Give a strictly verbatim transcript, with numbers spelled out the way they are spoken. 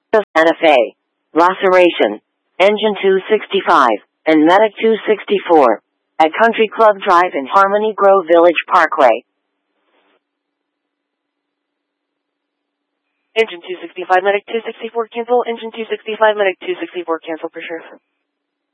Santa Fe, Laceration, Engine two sixty-five, and Medic two sixty-four, at Country Club Drive in Harmony Grove Village Parkway. Engine two sixty-five, Medic two sixty-four, cancel. Engine two sixty-five, Medic two sixty-four, cancel for sure.